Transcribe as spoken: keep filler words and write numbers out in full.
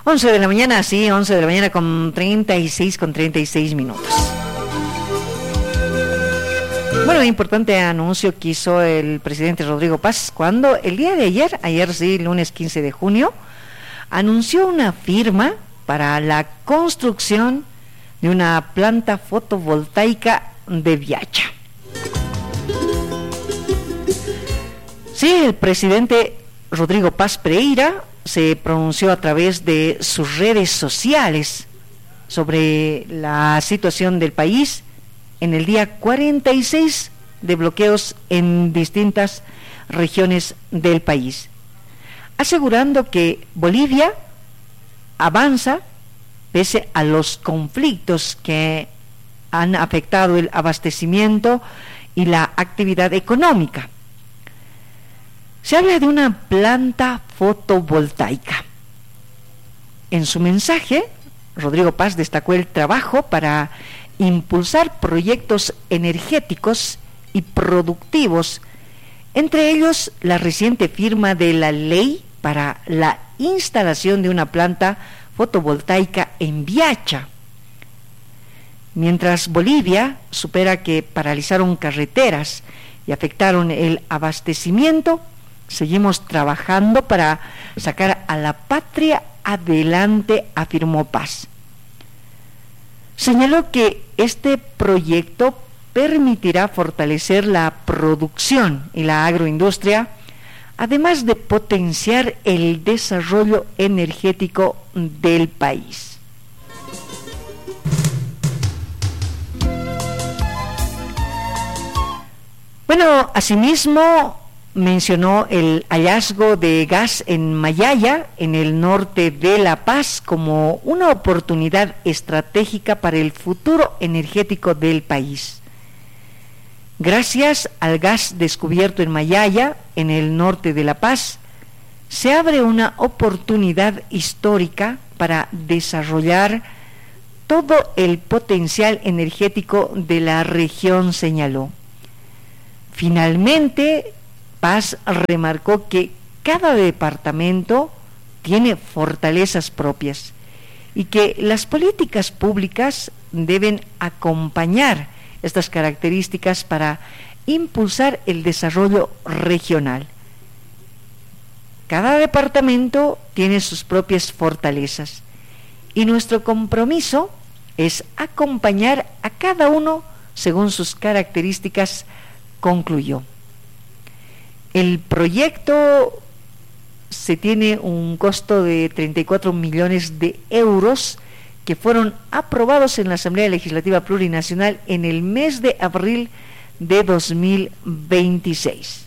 once de la mañana, sí, once de la mañana con treinta y seis, con treinta y seis minutos. Bueno, importante anuncio que hizo el presidente Rodrigo Paz cuando el día de ayer, ayer sí, lunes quince de junio, anunció una firma para la construcción de una planta fotovoltaica de Viacha. Sí, el presidente Rodrigo Paz Pereira se pronunció a través de sus redes sociales sobre la situación del país en el día cuarenta y seis de bloqueos en distintas regiones del país, asegurando que Bolivia avanza pese a los conflictos que han afectado el abastecimiento y la actividad económica. Se habla de una planta fotovoltaica. En su mensaje, Rodrigo Paz destacó el trabajo para impulsar proyectos energéticos y productivos, entre ellos la reciente firma de la ley para la instalación de una planta fotovoltaica en Viacha. Mientras Bolivia supera que paralizaron carreteras y afectaron el abastecimiento, seguimos trabajando para sacar a la patria adelante, afirmó Paz. Señaló que este proyecto permitirá fortalecer la producción y la agroindustria, además de potenciar el desarrollo energético del país. Bueno, asimismo mencionó el hallazgo de gas en Mayaya, en el norte de La Paz, como una oportunidad estratégica para el futuro energético del país. Gracias al gas descubierto en Mayaya, en el norte de La Paz, se abre una oportunidad histórica para desarrollar todo el potencial energético de la región, señaló. Finalmente, Paz remarcó que cada departamento tiene fortalezas propias y que las políticas públicas deben acompañar estas características para impulsar el desarrollo regional. Cada departamento tiene sus propias fortalezas y nuestro compromiso es acompañar a cada uno según sus características, concluyó. El proyecto se tiene un costo de treinta y cuatro millones de euros que fueron aprobados en la Asamblea Legislativa Plurinacional en el mes de abril de dos mil veintiséis.